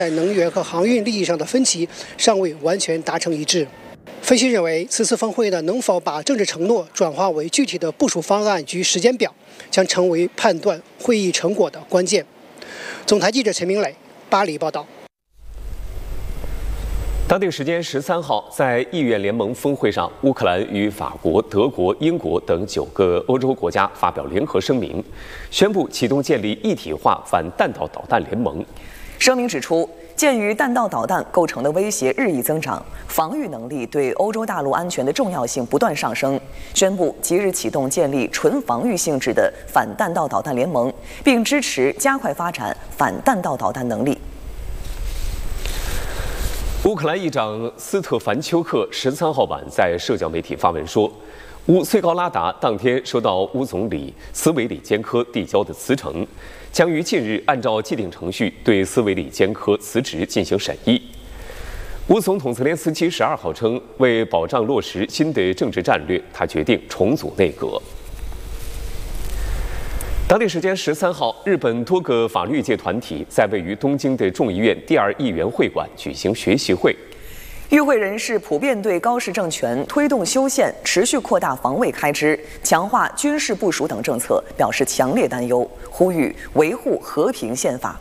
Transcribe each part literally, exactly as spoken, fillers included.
在能源和航运利益上的分歧尚未完全达成一致。分析认为，此次峰会呢能否把政治承诺转化为具体的部署方案及时间表，将成为判断会议成果的关键。总台记者陈明磊，巴黎报道。 当地时间十三号，在议院联盟峰会上，乌克兰与法国、德国、英国等九个欧洲国家发表联合声明，宣布启动建立一体化反弹道导弹联盟。 声明指出，鉴于弹道导弹构成的威胁日益增长，防御能力对欧洲大陆安全的重要性不断上升，宣布即日启动建立纯防御性质的反弹道导弹联盟，并支持加快发展反弹道导弹能力。 乌克兰议长斯特凡丘克十三号晚在社交媒体发文说，乌崔高拉达当天收到乌总理斯维里坚科递交的辞呈，将于近日按照既定程序对斯维里坚科辞职进行审议。乌总统泽连斯基十二号称，为保障落实新的政治战略，他决定重组内阁。当地时间十三号，日本多个法律界团体在位于东京的众议院第二议员会馆举行学习会。 与会人士普遍对高市政权推动修宪、持續扩大防卫开支、强化军事部署等政策表示强烈担忧，呼吁维护和平宪法。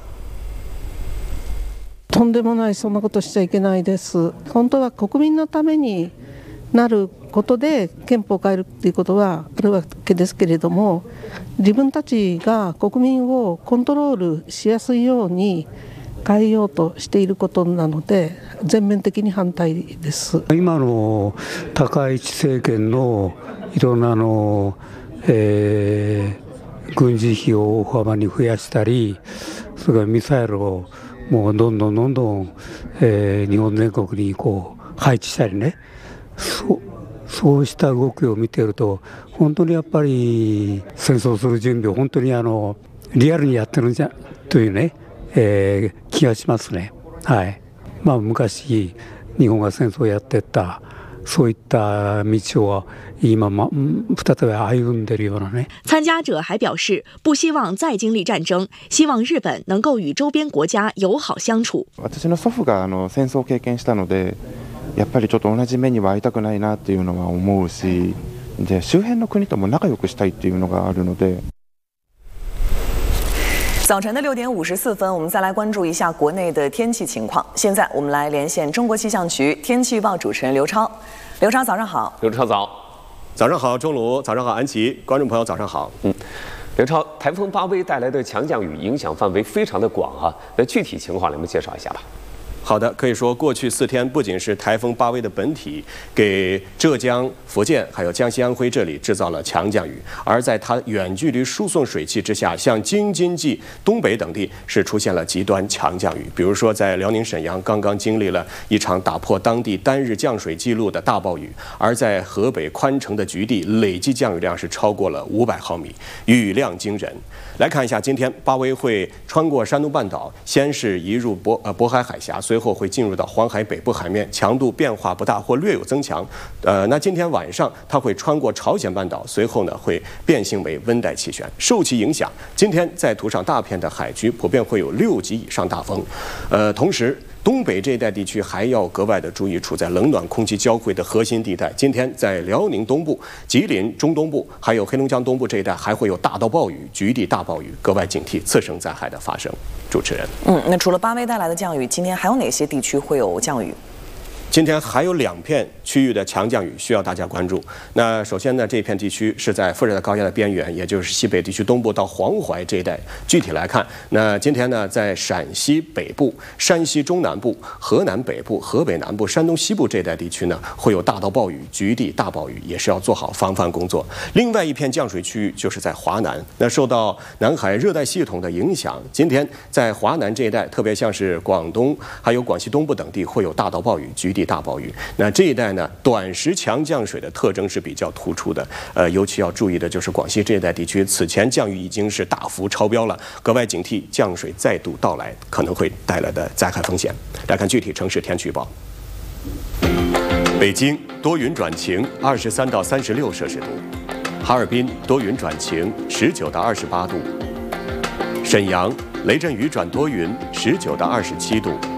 とんでもない、そんなことしちゃいけないです。本当は国民のためになることで憲法を変えるということはあるわけですけれども、自分たちが国民をコントロールしやすいように変えようとしていることなので、全面的に反対です。 今の高市政権のいろんなあの、えー、軍事費を大幅に増やしたり、それからミサイルをもうどんどんどんどん、えー、日本全国にこう配置したりね。そうそうした動きを見ていると、本当にやっぱり戦争する準備を本当にあのリアルにやってるんじゃというね、えー、気がしますね。はい。まあ昔日本が戦争をやってたそういった道を今ま再び歩んでいるようなね。 参加者还表示，不希望再经历战争，希望日本能够与周边国家友好相处。 私の祖父があの戦争を経験したので。やっぱりちょっと同じ目には遭いたくないなっていうのは思うし、で周辺の国とも仲良くしたいっていうのがあるので。 早晨的六点五十四分，我们再来关注一下国内的天气情况。现在我们来连线中国气象局天气预报主持人刘超。刘超，早上好。 刘超早， 早上好，钟卢，早上好，安琪，观众朋友早上好。 嗯，刘超，台风巴威带来的强降雨影响范围非常的广啊，那具体情况，你们介绍一下吧。 好的，可以说过去四天不仅是台风巴威的本体给浙江、福建还有江西、安徽这里制造了强降雨，而在它远距离输送水汽之下，像京津冀、东北等地是出现了极端强降雨。比如说在辽宁沈阳刚刚经历了一场打破当地单日降水记录的大暴雨，而在河北宽城的局地累计降雨量是超过了五百毫米，雨量惊人。来看一下，今天巴威会穿过山东半岛，先是移入渤呃渤海海峡，随后会进入到黄海北部海面，强度变化不大或略有增强。呃，那今天晚上它会穿过朝鲜半岛，随后呢会变性为温带气旋。受其影响，今天在途上大片的海区普遍会有六级以上大风。呃，同时。东北这一带地区还要格外的注意，处在冷暖空气交汇的核心地带。今天在辽宁东部、吉林中东部，还有黑龙江东部这一带，还会有大到暴雨、局地大暴雨，格外警惕次生灾害的发生。主持人， 嗯，那除了巴威带来的降雨，今天还有哪些地区会有降雨？ 今天还有两片区域的强降雨需要大家关注。那首先呢，这片地区是在副热带高压的边缘，也就是西北地区东部到黄淮这一带。具体来看，那今天呢，在陕西北部、山西中南部、河南北部、河北南部、山东西部这一带地区呢，会有大到暴雨、局地大暴雨，也是要做好防范工作。另外一片降水区域就是在华南，那受到南海热带系统的影响，今天在华南这一带，特别像是广东还有广西东部等地，会有大到暴雨、局地大暴雨。那这一带呢，短时强降水的特征是比较突出的。呃，尤其要注意的就是广西这一带地区，此前降雨已经是大幅超标了，格外警惕降水再度到来可能会带来的灾害风险。来看具体城市天气预报。北京多云转晴，二十三到三十六摄氏度；哈尔滨多云转晴，十九到二十八度；沈阳雷阵雨转多云，十九到二十七度。